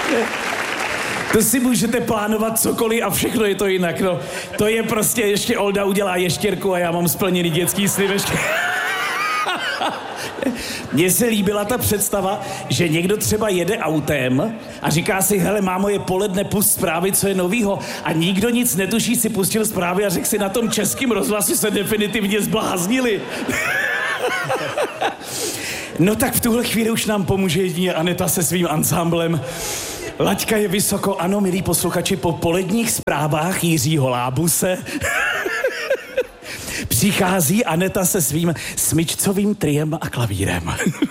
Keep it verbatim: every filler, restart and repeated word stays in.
To si můžete plánovat cokoliv a všechno je to jinak, no. To je prostě, ještě Olda udělá ještěrku a já mám splněný dětský sny ještě. Mně se líbila ta představa, že někdo třeba jede autem a říká si, hele, mámo, je poledne, pust zprávy, co je novýho. A nikdo nic netuší, si pustil zprávy a řekl si, na tom českém rozhlasu se definitivně zbláznili. No tak v tuhle chvíli už nám pomůže jedině Aneta se svým ansámblem. Laťka je vysoko, ano, milí posluchači, po poledních zprávách Jiřího Lábuse přichází Aneta se svým smyčcovým triem a klavírem.